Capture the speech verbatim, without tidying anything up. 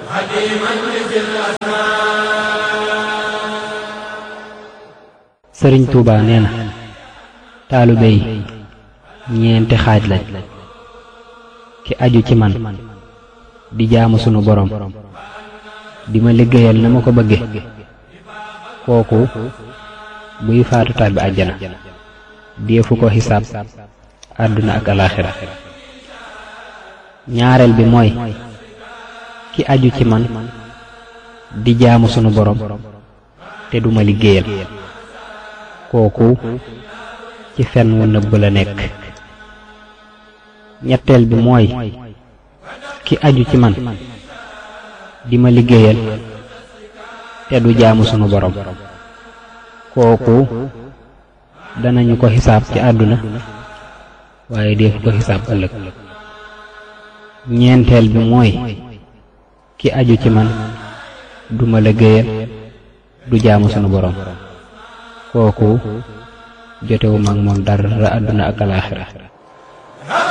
sëriñ Tuuba nee na taalibe yi ñeenti xaaj lañ ki aju ci man di jaamu sunu borom di ma liggéeyal na ma ko bëgge kooku buy faatu tàbbi àjjana deefu ko xisaab àdduna ak alaaxira ñaareel bi mooy ki aju ci man di jaamu sunu borom te duma liggéeyal kooku ci fen wu nëbb la nekk ñetteel bi mooy ki aju ci man di ma liggéeyal te du jaamu sunu borom kooku danañu ko xisaab ci àdduna waaye deefu ko xisaab ëllëg ñeenteel bi mooy ki aju ci man du ma liggéeyal du jaamu sunu borom kooku jotewu mag moom dara àdduna ak alaaxira